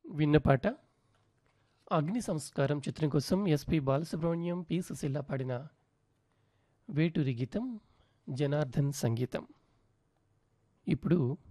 విన్న పాట 'అగ్ని సంస్కారం' చిత్రం కోసం ఎస్పి బాలసుబ్రహ్మణ్యం, పి సుశీల పాడిన వేటూరి గీతం, జనార్దన్ సంగీతం. ఇప్పుడు